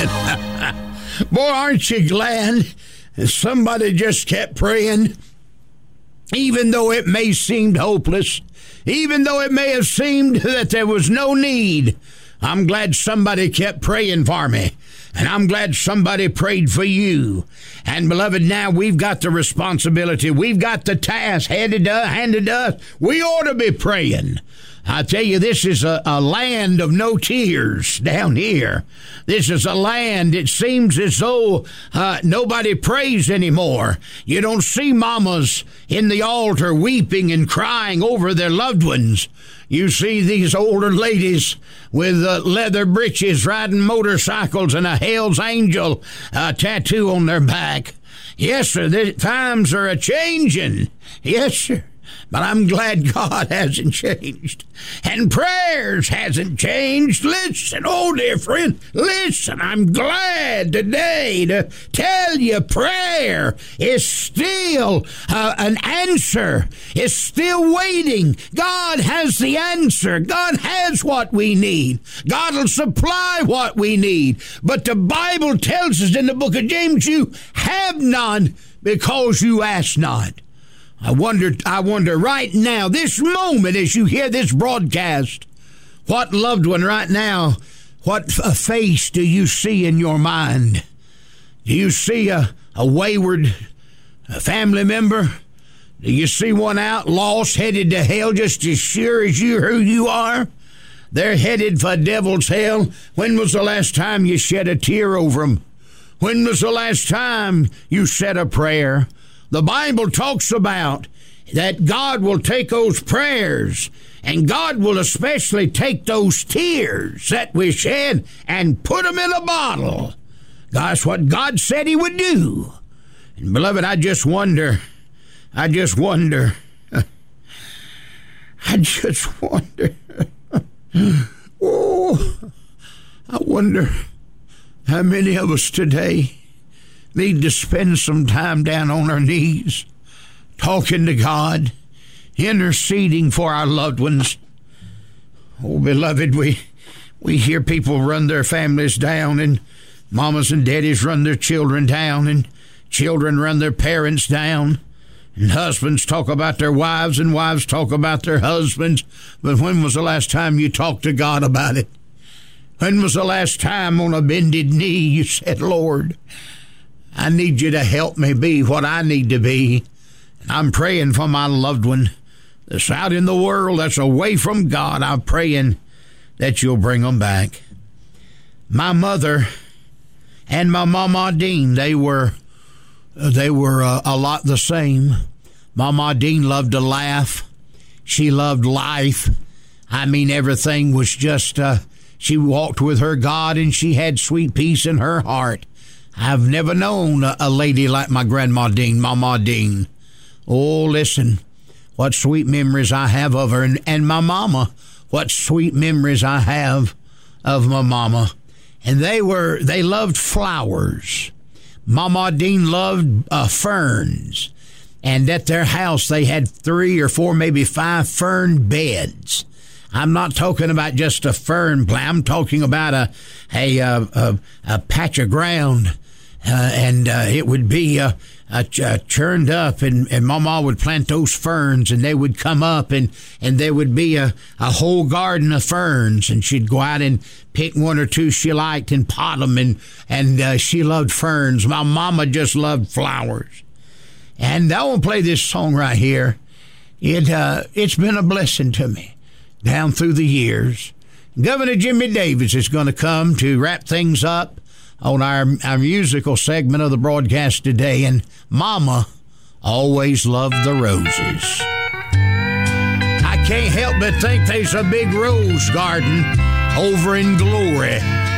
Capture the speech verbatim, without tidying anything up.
Boy, aren't you glad somebody just kept praying? Even though it may seem hopeless, even though it may have seemed that there was no need, I'm glad somebody kept praying for me. And I'm glad somebody prayed for you. And, beloved, now we've got the responsibility. We've got the task handed to, handed to us. We ought to be praying. I tell you, this is a, a land of no tears down here. This is a land, it seems as though uh, nobody prays anymore. You don't see mamas in the altar weeping and crying over their loved ones. You see these older ladies with uh, leather breeches riding motorcycles and a Hell's Angel uh, tattoo on their back. Yes, sir, the times are a-changing. Yes, sir. But I'm glad God hasn't changed. And prayers hasn't changed. Listen, oh dear friend, listen, I'm glad today to tell you prayer is still uh, an answer. It's still waiting. God has the answer. God has what we need. God will supply what we need. But the Bible tells us in the book of James, you have none because you ask not. I wonder, I wonder right now, this moment as you hear this broadcast, what loved one right now, what a face do you see in your mind? Do you see a, a wayward a family member? Do you see one out lost, headed to hell just as sure as you who you are? They're headed for devil's hell. When was the last time you shed a tear over them? When was the last time you said a prayer? The Bible talks about that God will take those prayers, and God will especially take those tears that we shed and put them in a bottle. That's what God said he would do. And beloved, I just wonder, I just wonder, I just wonder, oh, I wonder how many of us today need to spend some time down on our knees, talking to God, interceding for our loved ones. Oh, beloved, we we hear people run their families down, and mamas and daddies run their children down, and children run their parents down, and husbands talk about their wives, and wives talk about their husbands. But when was the last time you talked to God about it? When was the last time on a bended knee you said, Lord, I need you to help me be what I need to be. And I'm praying for my loved one that's out in the world, that's away from God. I'm praying that you'll bring them back. My mother and my Mama Dean, they were they were uh, a lot the same. Mama Dean loved to laugh. She loved life. I mean, everything was just, uh, she walked with her God, and she had sweet peace in her heart. I've never known a, a lady like my Grandma Dean, Mama Dean. Oh, listen, what sweet memories I have of her. And, and my mama, what sweet memories I have of my mama. And they were, they loved flowers. Mama Dean loved uh, ferns. And at their house, they had three or four, maybe five fern beds. I'm not talking about just a fern plant. I'm talking about a, a, a, a, a patch of ground. Uh, and uh, it would be uh, uh, ch- uh, churned up, and, and Mama would plant those ferns, and they would come up, and, and there would be a, a whole garden of ferns, and she'd go out and pick one or two she liked and pot them, and, and uh, she loved ferns. My mama just loved flowers. And I want to play this song right here. It uh, it's been a blessing to me down through the years. Governor Jimmy Davis is going to come to wrap things up on our, our musical segment of the broadcast today, and Mama always loved the roses. I can't help but think there's a big rose garden over in Glory